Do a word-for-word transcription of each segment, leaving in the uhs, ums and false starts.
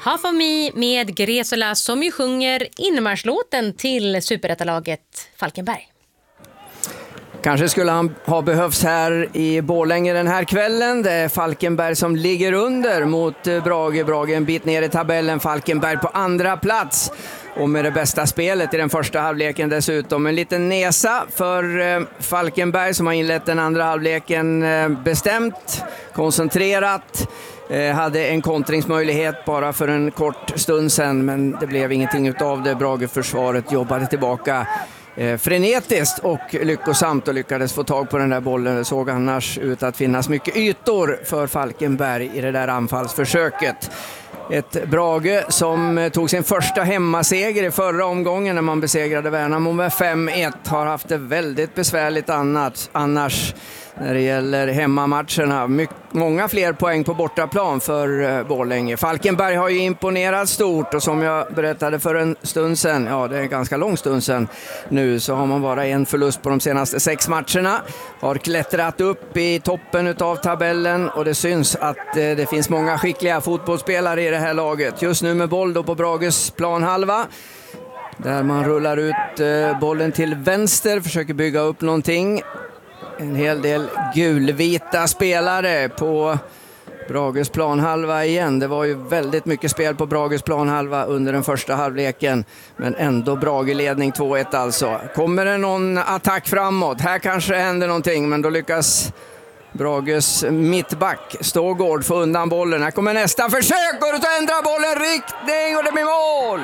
Half of Me med Gresula som ju sjunger inmarschlåten till superettalaget Falkenberg. Kanske skulle han ha behövts här i Borlänge den här kvällen. Det är Falkenberg som ligger under mot Brage. Brage en bit ner i tabellen. Falkenberg på andra plats. Och med det bästa spelet i den första halvleken dessutom. En liten nesa för Falkenberg som har inlett den andra halvleken bestämt, koncentrerat. Hade en kontringsmöjlighet bara för en kort stund sedan, men det blev ingenting utav det. Brage-försvaret jobbade tillbaka eh, frenetiskt och lyckosamt och lyckades få tag på den där bollen. Det såg annars ut att finnas mycket ytor för Falkenberg i det där anfallsförsöket. Ett Brage som tog sin första hemmaseger i förra omgången när man besegrade Värnamo med fem ett. Har haft det väldigt besvärligt annat, annars när det gäller hemmamatcherna. Mycket, många fler poäng på bortaplan för uh, Borlänge. Falkenberg har ju imponerat stort och som jag berättade för en stund sedan, ja det är en ganska lång stund sedan nu, så har man bara en förlust på de senaste sex matcherna. Har klättrat upp i toppen utav tabellen och det syns att uh, det finns många skickliga fotbollsspelare i det här laget. Just nu med boll då på Brages planhalva. Där man rullar ut uh, bollen till vänster, försöker bygga upp någonting. En hel del gulvita spelare på Brages planhalva igen. Det var ju väldigt mycket spel på Brages planhalva under den första halvleken. Men ändå Brage-ledning två ett alltså. Kommer det någon attack framåt? Här kanske händer någonting, men då lyckas Brages mittback Stågård få undan bollen. Här kommer nästa försök och då ändrar bollen riktning och det blir mål!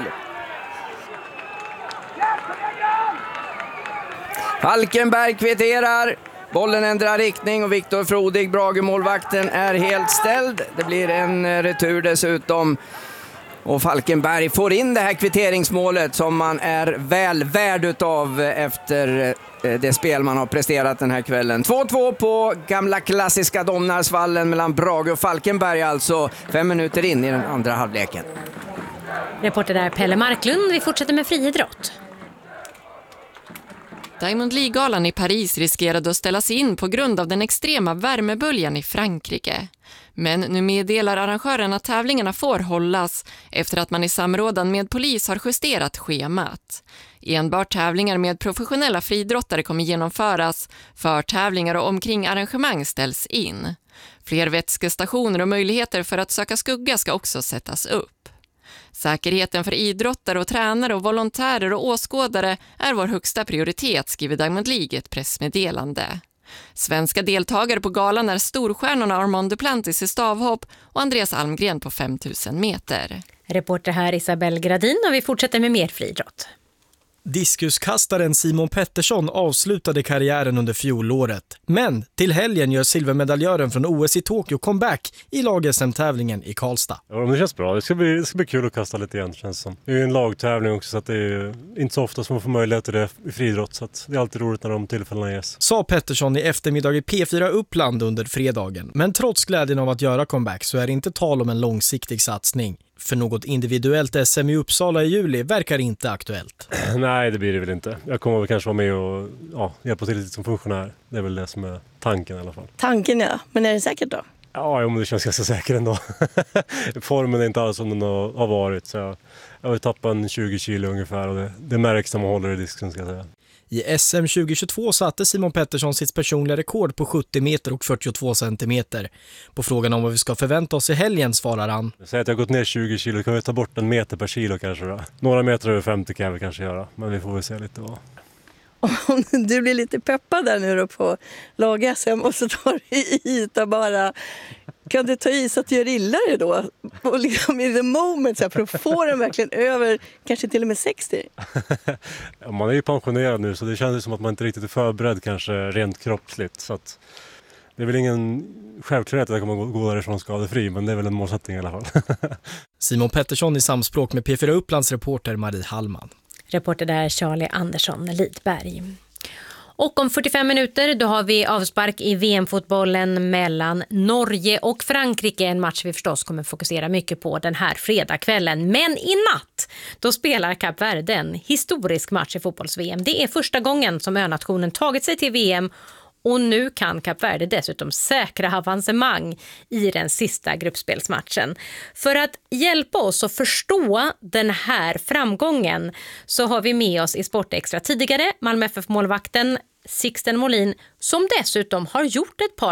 Falkenberg kvitterar. Bollen ändrar riktning och Viktor Frodig, Brage-målvakten, är helt ställd. Det blir en retur dessutom. Och Falkenberg får in det här kvitteringsmålet som man är väl värd utav efter det spel man har presterat den här kvällen. två två på gamla klassiska Domnarsvallen mellan Brage och Falkenberg, alltså fem minuter in i den andra halvleken. Reporter där Pelle Marklund. Vi fortsätter med friidrott. Diamond League-galan i Paris riskerade att ställas in på grund av den extrema värmeböljan i Frankrike. Men nu meddelar arrangören att tävlingarna får hållas efter att man i samrådan med polis har justerat schemat. Enbart tävlingar med professionella friidrottare kommer genomföras, för tävlingar och omkring arrangemang ställs in. Fler vätskestationer och möjligheter för att söka skugga ska också sättas upp. Säkerheten för idrottare och tränare och volontärer och åskådare är vår högsta prioritet, skriver Diamond League ett pressmeddelande. Svenska deltagare på galan är storstjärnorna Armand Duplantis i stavhopp och Andreas Almgren på fem tusen meter. Reporter här Isabel Gradin, och vi fortsätter med mer friidrott. Diskuskastaren Simon Pettersson avslutade karriären under fjolåret. Men till helgen gör silvermedaljören från O S i Tokyo comeback i lag-S M-tävlingen i Karlstad. Ja, men det känns bra. Det ska, bli, det ska bli kul att kasta lite igen, känns som. Det är ju en lagtävling också, så att det är inte så ofta som man får möjlighet till det i friidrott. Så att det är alltid roligt när de tillfällena ges. Sa Pettersson i eftermiddag i P fyra Uppland under fredagen. Men trots glädjen av att göra comeback så är det inte tal om en långsiktig satsning. För något individuellt S M i Uppsala i juli verkar inte aktuellt. Nej, det blir det väl inte. Jag kommer väl kanske vara med och ja, hjälpa till lite som funktionär. Det är väl det som är tanken i alla fall. Tanken, ja. Men är det säkert då? Ja, men det känns ganska säkert ändå. Formen är inte alls som den har varit. Så jag, jag har tappat en tjugo kilo ungefär och det, det märks när man håller i disken, ska jag säga. I S M tjugo tjugotvå satte Simon Pettersson sitt personliga rekord på sjuttio meter och fyrtiotvå centimeter. På frågan om vad vi ska förvänta oss i helgen svarar han: jag säger att jag har gått ner tjugo kilo, kan vi ta bort en meter per kilo kanske då? Några meter över femtio kan vi kanske göra, men vi får väl se lite vad. Om du blir lite peppad där nu då på lag-S M och så tar du i yta bara, kan du ta i så att du gör illa det då? Och liksom i the moment så här, för att få den verkligen över kanske till och med sextio? Ja, man är ju pensionerad nu så det känns som att man inte riktigt är förberedd kanske rent kroppsligt. Så att det är väl ingen självklarhet att jag kommer gå därifrån skadefri, men det är väl en målsättning i alla fall. Simon Pettersson i samspråk med P fyra Upplands reporter Marie Hallman. Reporter där Charlie Andersson Lidberg. Och om fyrtiofem minuter då har vi avspark i V M-fotbollen mellan Norge och Frankrike. En match vi förstås kommer fokusera mycket på den här fredagskvällen. Men i natt då spelar Kap Verde en historisk match i fotbolls-V M. Det är första gången som önationen tagit sig till V M Och nu kan Kap Verde dessutom säkra avancemang i den sista gruppspelsmatchen. För att hjälpa oss att förstå den här framgången så har vi med oss i Sportextra tidigare Malmö F F-målvakten Sixten Molin, som dessutom har gjort ett par